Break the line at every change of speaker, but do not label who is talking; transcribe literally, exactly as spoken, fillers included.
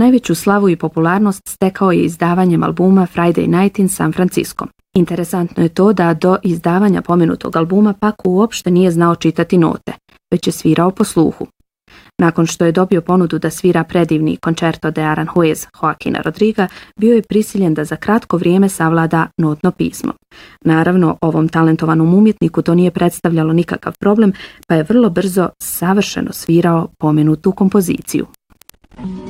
najveću slavu i popularnost stekao je izdavanjem albuma Friday Night in San Francisco. Interesantno je to da do izdavanja pomenutog albuma Pak uopšte nije znao čitati note, već je svirao po sluhu. Nakon što je dobio ponudu da svira predivni Concerto de Aranjuez Joaquina Rodriga, bio je prisiljen da za kratko vrijeme savlada notno pismo. Naravno, ovom talentovanom umjetniku to nije predstavljalo nikakav problem, pa je vrlo brzo savršeno svirao pomenutu kompoziciju.